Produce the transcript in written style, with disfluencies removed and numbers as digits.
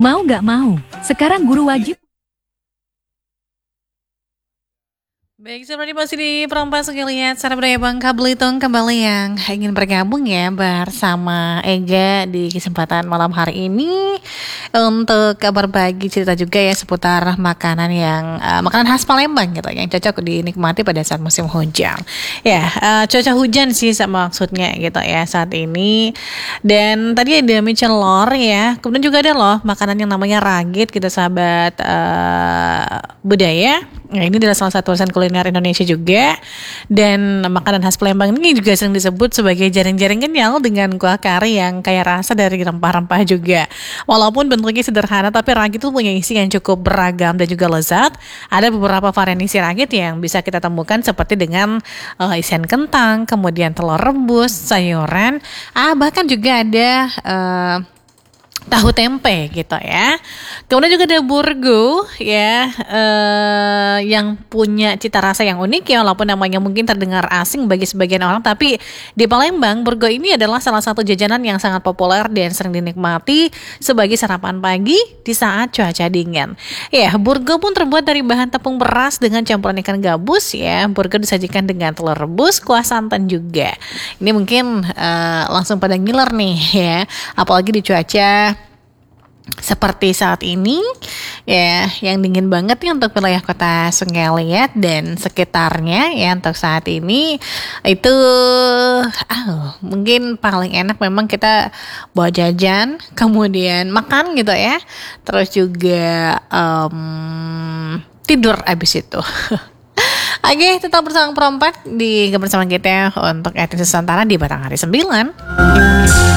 Mau gak mau, sekarang guru wajib. Baik, seperti masih di perempat sekalian, Sarah Budaya Bangka Belitung kembali yang ingin bergabung ya bersama Ega di kesempatan malam hari ini untuk berbagi cerita juga ya seputar makanan yang makanan khas Palembang gitu yang cocok dinikmati pada saat musim hujan. Ya, cuaca hujan sih sama maksudnya gitu ya saat ini. Dan tadi ada mie celor ya, kemudian juga ada loh makanan yang namanya ragit gitu sahabat budaya. Nah, ini adalah salah satu warisan kuliner Indonesia juga. Dan makanan khas Palembang ini juga sering disebut sebagai jaring-jaring kenyal dengan kuah kari yang kaya rasa dari rempah-rempah juga. Walaupun bentuknya sederhana, tapi ragit itu punya isi yang cukup beragam dan juga lezat. Ada beberapa varian isi ragit yang bisa kita temukan seperti dengan isian kentang, kemudian telur rebus, sayuran, bahkan juga ada tahu tempe gitu ya. Kemudian juga ada burgo ya, yang punya cita rasa yang unik ya, walaupun namanya mungkin terdengar asing bagi sebagian orang, tapi di Palembang burgo ini adalah salah satu jajanan yang sangat populer dan sering dinikmati sebagai sarapan pagi di saat cuaca dingin. Ya, burgo pun terbuat dari bahan tepung beras dengan campuran ikan gabus ya. Burgo disajikan dengan telur rebus, kuah santan juga. Ini mungkin langsung pada ngiler nih ya, apalagi di cuaca seperti saat ini ya, yang dingin banget nih untuk wilayah kota Sungai Liat dan sekitarnya ya. Untuk saat ini itu mungkin paling enak memang kita bawa jajan kemudian makan gitu ya, terus juga tidur abis itu. Oke, tetap bersama Perempat di kebersamaan kita untuk Etis Nusantara di Batanghari 9.